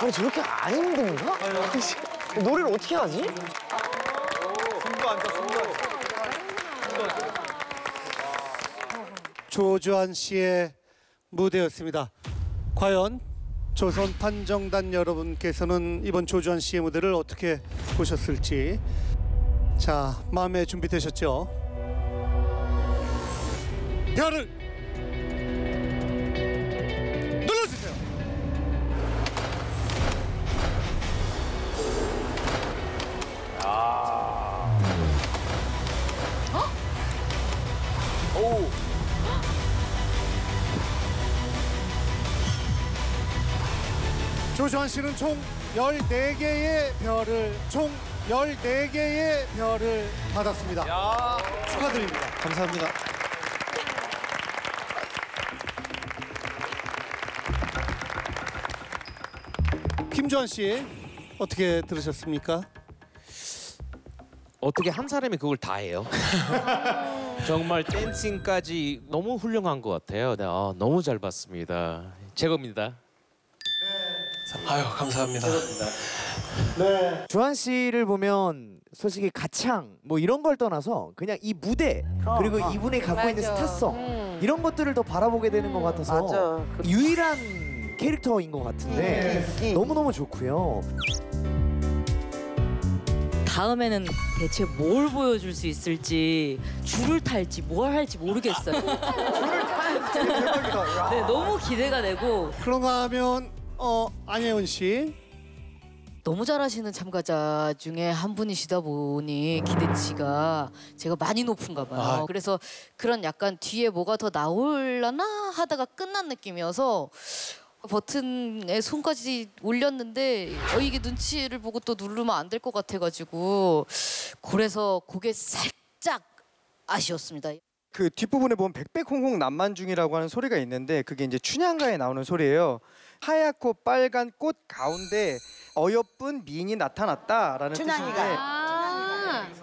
아니 저렇게 안 힘든가? 노래를 어떻게 하지? 숨도 안 차, 숨도 안 차. 조주환 씨의 무대였습니다. 과연 조선 판정단 여러분께서는 이번 조주환 씨의 무대를 어떻게 보셨을지. 자, 마음에 준비되셨죠? 별을 눌러주세요. 오. 조주환 씨는 총 14개의 별을 받았습니다. 야. 축하드립니다. 감사합니다. 김주환 씨 어떻게 들으셨습니까? 어떻게 한 사람이 그걸 다 해요? 정말 댄싱까지 너무 훌륭한 것 같아요. 네, 너무 잘 봤습니다. 제겁니다. 아유 감사합니다. 네. 주한 씨를 보면 솔직히 가창 뭐 이런 걸 떠나서 그냥 이 무대 그리고 이분이 갖고 있는 스타성 이런 것들을 더 바라보게 되는 것 같아서 유일한 캐릭터인 것 같은데 너무너무 좋고요. 다음에는 대체 뭘 보여줄 수 있을지 줄을 탈지 뭘 할지 모르겠어요. 줄을 타는 대박이다. 네, 너무 기대가 되고 그런가 하면 안예은 씨. 너무 잘하시는 참가자 중에 한 분이시다 보니 기대치가 제가 많이 높은가 봐요. 그래서 그런 약간 뒤에 뭐가 더 나올라나 하다가 끝난 느낌이어서 버튼에 손까지 올렸는데 이게 눈치를 보고 또 누르면 안 될 것 같아가지고 그래서 그게 살짝 아쉬웠습니다. 그 뒷부분에 보면 백백홍홍 남만중이라고 하는 소리가 있는데 그게 이제 춘향가에 나오는 소리예요. 하얗고 빨간 꽃 가운데 어여쁜 미인이 나타났다라는 뜻인데